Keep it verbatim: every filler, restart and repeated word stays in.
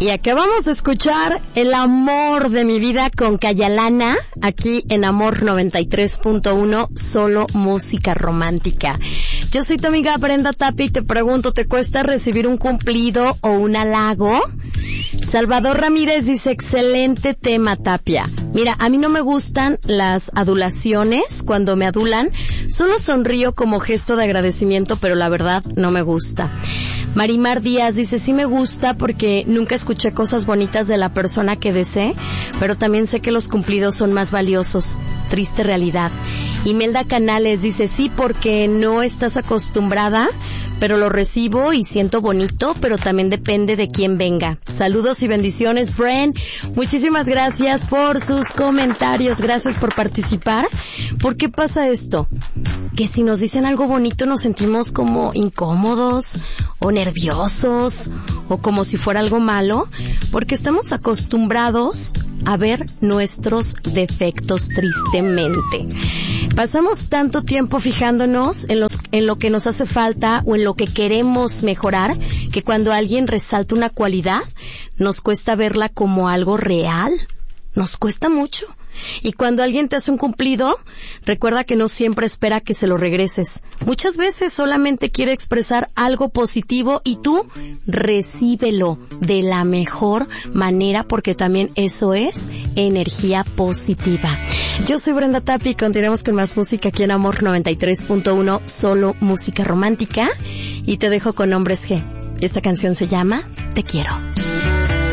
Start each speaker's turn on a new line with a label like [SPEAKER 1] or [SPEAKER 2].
[SPEAKER 1] Y acabamos de escuchar El amor de mi vida con Kayalana, aquí en Amor noventa y tres punto uno, solo música romántica. Yo soy tu amiga Brenda Tapia y te pregunto, ¿te cuesta recibir un cumplido o un halago? Salvador Ramírez dice, excelente tema, Tapia. Mira, a mí no me gustan las adulaciones. Cuando me adulan, solo sonrío como gesto de agradecimiento, pero la verdad no me gusta. Marimar Díaz dice, sí me gusta porque nunca escuché cosas bonitas de la persona que deseé, pero también sé que los cumplidos son más valiosos. Triste realidad. Imelda Canales dice, sí, porque no estás acostumbrada, pero lo recibo y siento bonito, pero también depende de quién venga. Saludos y bendiciones, Bren. Muchísimas gracias por sus comentarios, gracias por participar. ¿Por qué pasa esto? Que si nos dicen algo bonito nos sentimos como incómodos o nerviosos o como si fuera algo malo, porque estamos acostumbrados a ver nuestros defectos, tristemente. Pasamos tanto tiempo fijándonos en, los, en lo que nos hace falta o en lo que queremos mejorar, que cuando alguien resalta una cualidad, nos cuesta verla como algo real. Nos cuesta mucho. Y cuando alguien te hace un cumplido, recuerda que no siempre espera que se lo regreses. Muchas veces solamente quiere expresar algo positivo y tú recíbelo de la mejor manera, porque también eso es energía positiva. Yo soy Brenda Tapia y continuamos con más música aquí en Amor noventa y tres punto uno, solo música romántica. Y te dejo con Hombres G. Esta canción se llama Te Quiero.